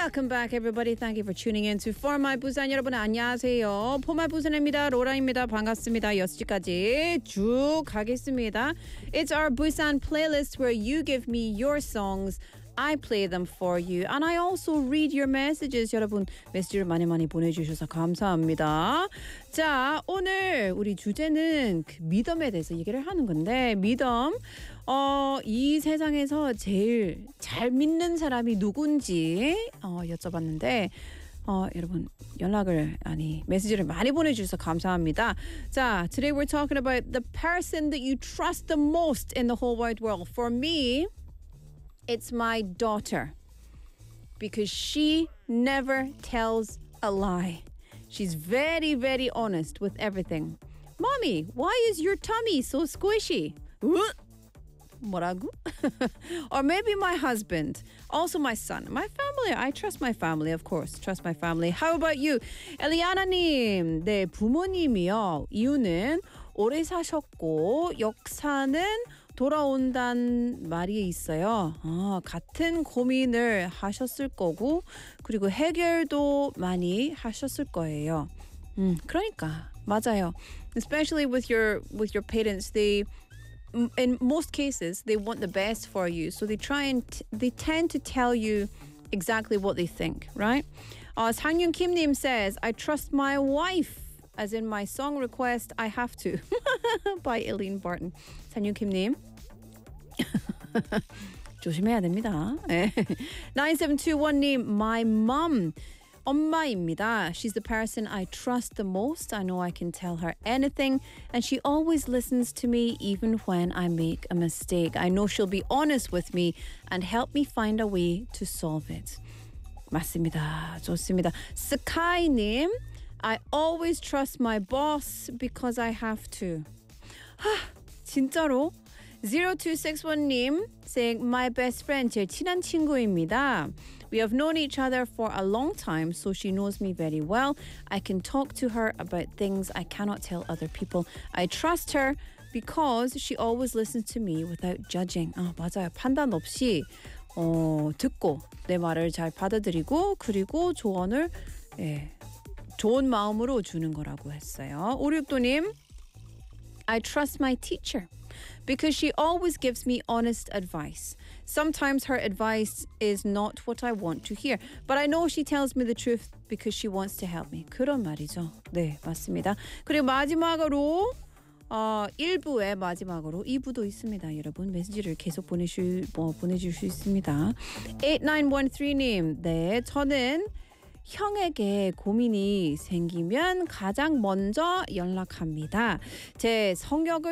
Welcome back, everybody. Thank you for tuning in to For My Busan. 여러분 안녕하세요. For My Busan입니다. 로라입니다. 반갑습니다. 6시까지 쭉 가겠습니다. It's our Busan playlist where you give me your songs. I play them for you. And I also read your messages. 여러분 메시지를 많이 보내주셔서 감사합니다. 자, 오늘 우리 주제는 그 믿음에 대해서 얘기를 하는 건데 믿음. 이 세상에서 제일 잘 믿는 사람이 누군지 여쭤봤는데 여러분 메시지를 많이 보내주셔서 감사합니다. 자, today we're talking about the person that you trust the most in the whole wide world. For me, it's my daughter because she never tells a lie. She's very, very honest with everything. Mommy, why is your tummy so squishy? 뭐라고? Or maybe my husband, also my son, my family. I trust my family, of course. Trust my family. How about you? 엘리아나님, 네, 부모님이요. 이유는 오래 사셨고 역사는 돌아온다는 말이 있어요. 같은 고민을 하셨을 거고 그리고 해결도 많이 하셨을 거예요. 그러니까 맞아요. Especially with your parents, in most cases they want the best for you, so they tend to tell you exactly what they think, right? 상윤 Kim님 says, I trust my wife. As in my song request, I Have To by Eileen Barton. 산윤킴님 조심해야 됩니다. 9721님, my mom, 엄마입니다. She's the person I trust the most. I know I can tell her anything and she always listens to me even when I make a mistake. I know she'll be honest with me and help me find a way to solve it. 맞습니다. 좋습니다. 스카이님, I always trust my boss because I have to. 진짜로? 0261님 saying my best friend, 제일 친한 친구입니다. We have known each other for a long time, so she knows me very well. I can talk to her about things I cannot tell other people. I trust her because she always listens to me without judging. 맞아요. 판단 없이 듣고 내 말을 잘 받아들이고 그리고 조언을 좋은 마음으로 주는 거라고 했어요. 56도님, I trust my teacher because she always gives me honest advice. Sometimes her advice is not what I want to hear, but I know she tells me the truth because she wants to help me. 그런 말이죠. 네, 맞습니다. 그리고 마지막으로 1부의 마지막으로 2부도 있습니다. 여러분 메시지를 계속 보내줄 수 있습니다. 8913님, 네, 저는 형에게 고민이 생기면 가장 먼저 연락합니다. 제 성격을